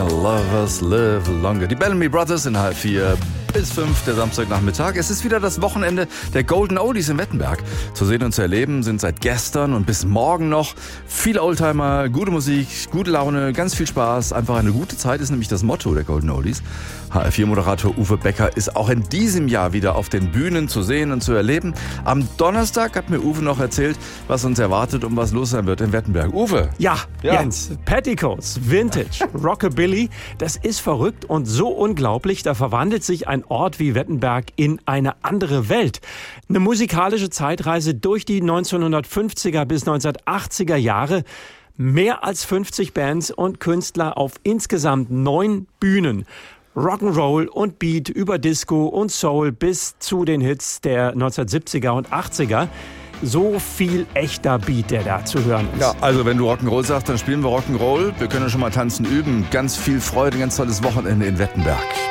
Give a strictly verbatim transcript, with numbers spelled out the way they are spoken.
While Lovers Live Longer. Die Bellamy Brothers in halb vier bis fünf der Samstagnachmittag. Es ist wieder das Wochenende der Golden Oldies in Wettenberg. Zu sehen und zu erleben sind seit gestern und bis morgen noch viele Oldtimer, gute Musik, gute Laune, ganz viel Spaß. Einfach eine gute Zeit ist nämlich das Motto der Golden Oldies. H R vier Moderator Uwe Becker ist auch in diesem Jahr wieder auf den Bühnen zu sehen und zu erleben. Am Donnerstag hat mir Uwe noch erzählt, was uns erwartet und was los sein wird in Wettenberg. Uwe! Ja, Ja. Jens, Petticoats, Vintage, Rockabilly, das ist verrückt und so unglaublich, da verwandelt sich ein Ort wie Wettenberg in eine andere Welt. Eine musikalische Zeitreise durch die neunzehnhundertfünfziger bis neunzehnhundertachtziger Jahre. Mehr als fünfzig Bands und Künstler auf insgesamt neun Bühnen. Rock'n'Roll und Beat über Disco und Soul bis zu den Hits der neunzehnhundertsiebziger und achtziger. So viel echter Beat, der da zu hören ist. Ja, also wenn du Rock'n'Roll sagst, dann spielen wir Rock'n'Roll. Wir können schon mal tanzen üben. Ganz viel Freude, ganz tolles Wochenende in Wettenberg.